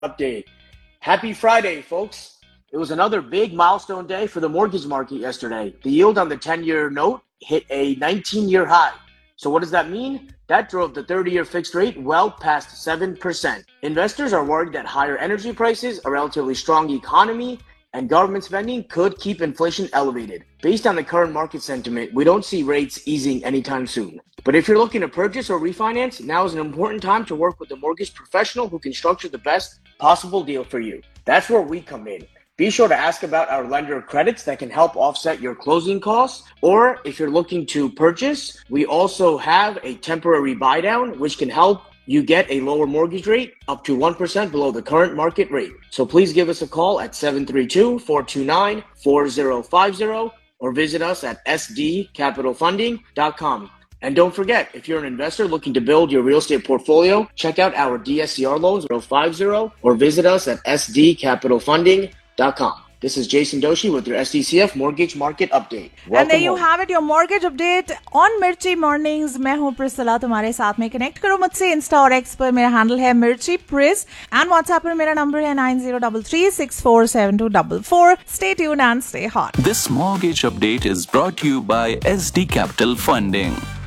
Update. Happy Friday, folks. It was another big milestone day for the mortgage market yesterday. The yield on the 10-year note hit a 19-year high. So what does that mean? That drove the 30-year fixed rate well past 7%. Investors are worried that higher energy prices, a relatively strong economy, and government spending could keep inflation elevated. Based on the current market sentiment, we don't see rates easing anytime soon. But if you're looking to purchase or refinance, now is an important time to work with a mortgage professional who can structure the best possible deal for you. That's where we come in. Be sure to ask about our lender credits that can help offset your closing costs. Or if you're looking to purchase, we also have a temporary buy down, which can help you get a lower mortgage rate up to 1% below the current market rate. So please give us a call at 732-429-4050 or visit us at sdcapitalfunding.com. And don't forget, if you're an investor looking to build your real estate portfolio, check out our DSCR loans 050 or visit us at sdcapitalfunding.com. This is Jason Doshi with your SDCF Mortgage Market Update. Welcome and there you have it, your mortgage update on Mirchi Mornings. मैं हूँ प्रिसला तुम्हारे साथ में connect करो मुझसे Insta और x पर मेरा हैंडल है मिर्ची प्रिस एंड व्हाट्सएप पर मेरा नंबर है 9033647244. Stay tuned and stay hot. This mortgage update is brought to you by SD Capital Funding.